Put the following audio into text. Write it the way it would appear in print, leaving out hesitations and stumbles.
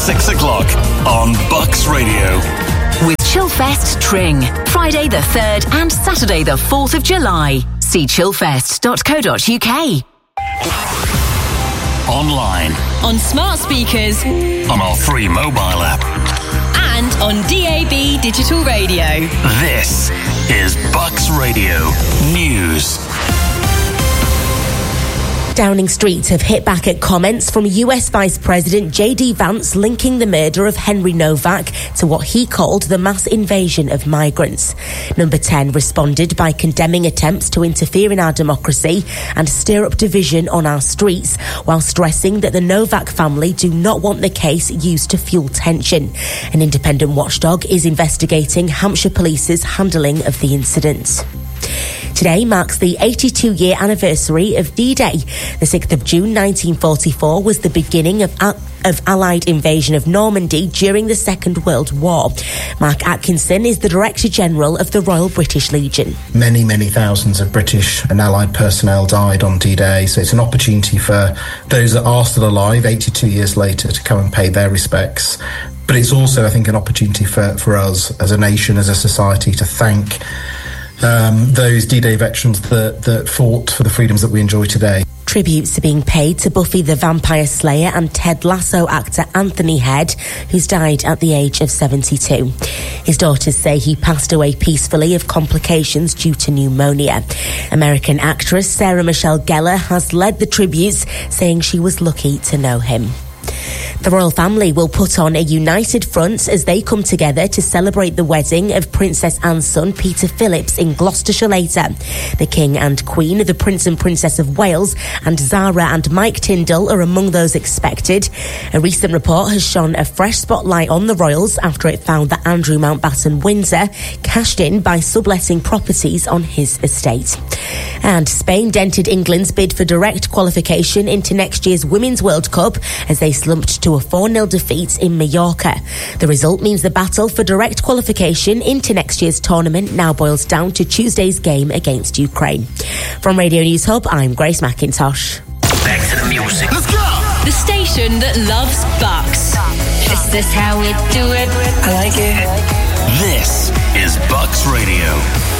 6 o'clock on Bucks Radio. With Chillfest Tring, Friday the 3rd and Saturday the 4th of July. See chillfest.co.uk. Online. On smart speakers. On our free mobile app. And on DAB Digital Radio. This is Bucks Radio News. Downing Street have hit back at comments from US Vice President J.D. Vance linking the murder of Henry Novak to what he called the mass invasion of migrants. Number 10 responded by condemning attempts to interfere in our democracy and stir up division on our streets, while stressing that the Novak family do not want the case used to fuel tension. An independent watchdog is investigating Hampshire Police's handling of the incident. Today marks the 82-year anniversary of D-Day. The 6th of June 1944 was the beginning of Allied invasion of Normandy during the Second World War. Mark Atkinson is the Director General of the Royal British Legion. Many, many thousands of British and Allied personnel died on D-Day, so it's an opportunity for those that are still alive 82 years later to come and pay their respects. But it's also, I think, an opportunity for us as a nation, as a society, to thank those D-Day veterans that fought for the freedoms that we enjoy today. Tributes are being paid to Buffy the Vampire Slayer and Ted Lasso actor Anthony Head, who's died at the age of 72. His daughters say he passed away peacefully of complications due to pneumonia. American actress Sarah Michelle Gellar has led the tributes, saying she was lucky to know him. The royal family will put on a united front as they come together to celebrate the wedding of Princess Anne's son, Peter Phillips, in Gloucestershire later. The King and Queen, the Prince and Princess of Wales, and Zara and Mike Tindall are among those expected. A recent report has shone a fresh spotlight on the royals after it found that Andrew Mountbatten Windsor cashed in by subletting properties on his estate. And Spain dented England's bid for direct qualification into next year's Women's World Cup as they slumped to a 4-0 defeat in Mallorca. The result means the battle for direct qualification into next year's tournament now boils down to Tuesday's game against Ukraine. From Radio News Hub, I'm Grace McIntosh. Back to the music. Let's go! The station that loves Bucks. Is this how we do it? I like it. This is Bucks Radio.